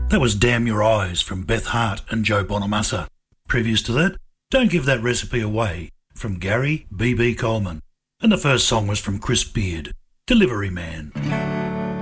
That was Damn Your Eyes from Beth Hart and Joe Bonamassa. Previous to that, Don't Give That Recipe Away from Gary B.B. Coleman. And the first song was from Chris Beard, Delivery Man.